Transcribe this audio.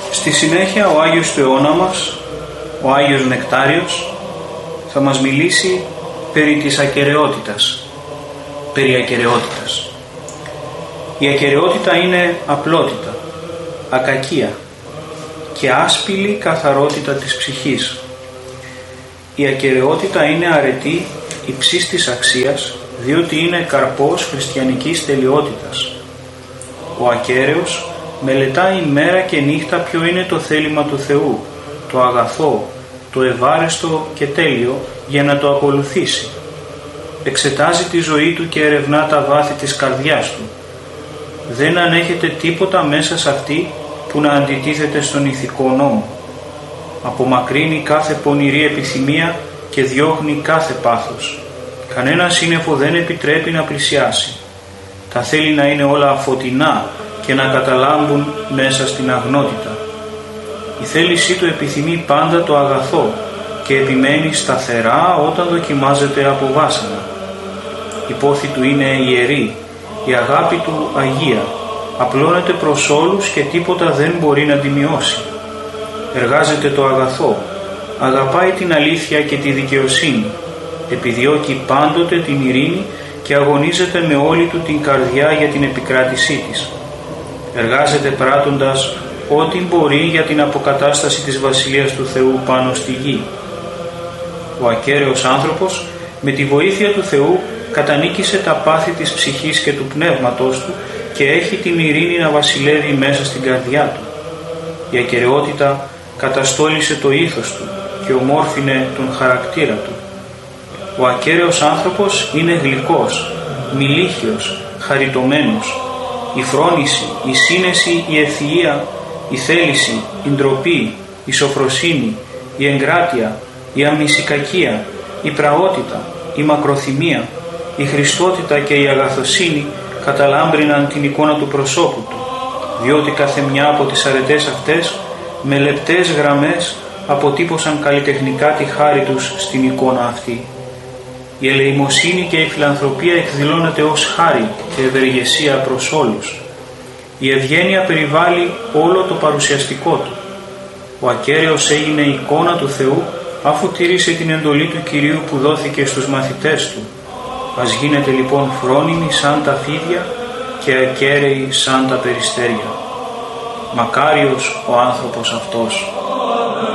Στη συνέχεια ο Άγιος του αιώνα μας, ο Άγιος Νεκτάριος, θα μας μιλήσει περί της ακεραιότητας. Περί ακεραιότητας. Η ακεραιότητα είναι απλότητα, ακακία και άσπηλη καθαρότητα της ψυχής. Η ακεραιότητα είναι αρετή υψής της αξίας, διότι είναι καρπός χριστιανικής τελειότητας. Ο ακέραιος μελετάει μέρα και νύχτα ποιο είναι το θέλημα του Θεού, το αγαθό, το ευάρεστο και τέλειο, για να το ακολουθήσει. Εξετάζει τη ζωή του και ερευνά τα βάθη της καρδιάς του. Δεν ανέχεται τίποτα μέσα σε αυτή που να αντιτίθεται στον ηθικό νόμο. Απομακρύνει κάθε πονηρή επιθυμία και διώχνει κάθε πάθος. Κανένα σύννεφο δεν επιτρέπει να πλησιάσει. Τα θέλει να είναι όλα φωτεινά και να καταλάμπουν μέσα στην αγνότητα. Η θέλησή του επιθυμεί πάντα το αγαθό και επιμένει σταθερά όταν δοκιμάζεται από βάσανα. Η πόθη του είναι ιερή, η αγάπη του αγία, απλώνεται προς όλους και τίποτα δεν μπορεί να τη μειώσει. Εργάζεται το αγαθό, αγαπάει την αλήθεια και τη δικαιοσύνη, επιδιώκει πάντοτε την ειρήνη και αγωνίζεται με όλη του την καρδιά για την επικράτησή της. Εργάζεται πράττοντας ό,τι μπορεί για την αποκατάσταση της Βασιλείας του Θεού πάνω στη γη. Ο ακέραιος άνθρωπος με τη βοήθεια του Θεού κατανίκησε τα πάθη της ψυχής και του πνεύματος του και έχει την ειρήνη να βασιλεύει μέσα στην καρδιά του. Η ακεραιότητα καταστόλισε το ήθος του και ομόρφινε τον χαρακτήρα του. Ο ακέραιος άνθρωπος είναι γλυκός, μιλίχιος, χαριτωμένος. Η φρόνηση, η σύνεση, η ευθυΐα, η θέληση, η ντροπή, η σοφροσύνη, η εγκράτεια, η αμνησικακία, η πραότητα, η μακροθυμία, η χριστότητα και η αγαθοσύνη καταλάμπριναν την εικόνα του προσώπου του, διότι κάθε μια από τις αρετές αυτές με λεπτές γραμμές αποτύπωσαν καλλιτεχνικά τη χάρη τους στην εικόνα αυτή. Η ελεημοσύνη και η φιλανθρωπία εκδηλώνεται ως χάρη και ευεργεσία προς όλους. Η ευγένεια περιβάλλει όλο το παρουσιαστικό του. Ο ακέραιος έγινε εικόνα του Θεού αφού τήρησε την εντολή του Κυρίου που δόθηκε στους μαθητές του. Ας γίνετε λοιπόν φρόνιμοι σαν τα φίδια και ακέραιοι σαν τα περιστέρια. Μακάριος ο άνθρωπος αυτός.